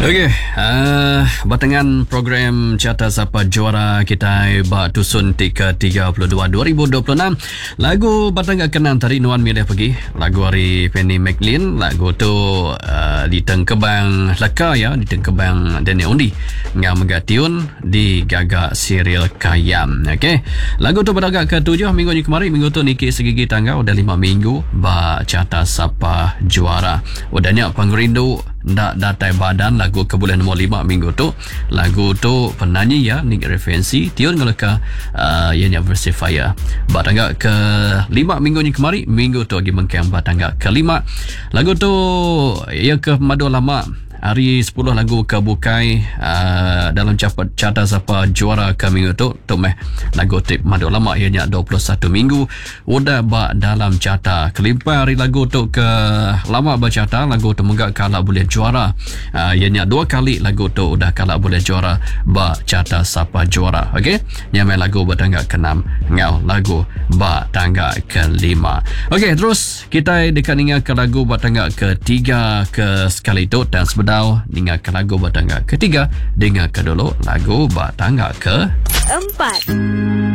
Okey, batangan program Carta Siapa Juara kita Tusun ke-32 2026. Lagu batangan kenang tadi Nuan Milih pergi. Lagu hari Penny McLean. Lagu tu di Tengkebang Leka ya, di Tengkebang Daniel Undi. Ngah megatiun di Gagak Siril Kayam. Okey. Lagu tu pada ke-7 minggu ni kemarin. Minggu tu Niki segigi tangga udah 5 minggu ba Carta Siapa Juara. Udahnya pengrindu ndak datai badan lagu ke bulan nombor 5 minggu tu. Lagu tu penyanyi ya Nick referensi tiun ngelaka ianya versifier. Batangga ke 5 minggu ni kemari, minggu tu lagi mengkang batangga ke 5. Lagu tu ia ke madu lama. Hari 10 lagu kebukai dalam Carta Siapa Juara ke minggu tu meh lagu tip madu lama ianya 21 minggu udah ba dalam carta kelimpa hari lagu tu ke lama bercarta lagu tu menggak kalah boleh juara ianya 2 kali lagu tu udah kalah boleh juara ba Carta Siapa Juara. Okey, nyamai lagu bertangga ke-6 ngau lagu ba tangga ke-5. Okey, terus kita dekat ingat ke lagu bertangga ke-3 ke sekali tu dan sebenarnya dengarkan lagu batangga ke-3, dengarkan dulu lagu batangga ke-4.